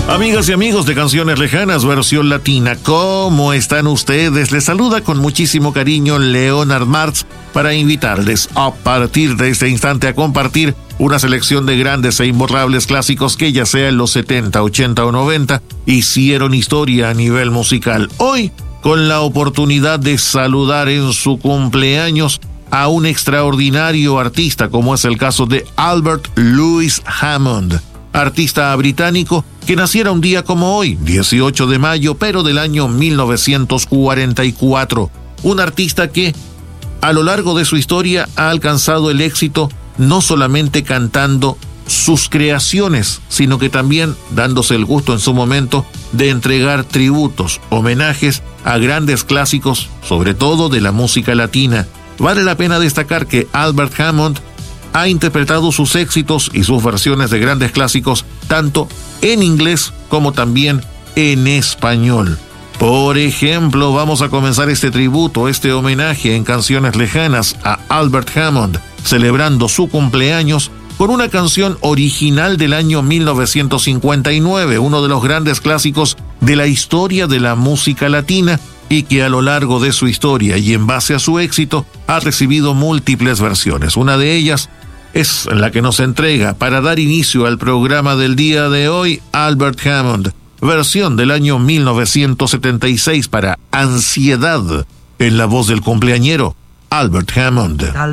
Amigas y amigos de Canciones Lejanas, versión latina, ¿cómo están ustedes? Les saluda con muchísimo cariño Leonard Martz para invitarles a partir de este instante a compartir una selección de grandes e imborrables clásicos que ya sea en los 70, 80 o 90 hicieron historia a nivel musical. Hoy, con la oportunidad de saludar en su cumpleaños a un extraordinario artista como es el caso de Albert Louis Hammond, artista británico que naciera un día como hoy, 18 de mayo, pero del año 1944. Un artista que a lo largo de su historia ha alcanzado el éxito no solamente cantando sus creaciones, sino que también dándose el gusto en su momento de entregar tributos, homenajes a grandes clásicos, sobre todo de la música latina. Vale la pena destacar que Albert Hammond ha interpretado sus éxitos y sus versiones de grandes clásicos tanto en inglés como también en español. Por ejemplo, vamos a comenzar este tributo, este homenaje en Canciones Lejanas a Albert Hammond, celebrando su cumpleaños con una canción original del año 1959, uno de los grandes clásicos de la historia de la música latina y que a lo largo de su historia y en base a su éxito ha recibido múltiples versiones. Una de ellas es la que nos entrega para dar inicio al programa del día de hoy Albert Hammond, versión del año 1976 para Ansiedad, en la voz del cumpleañero Albert Hammond.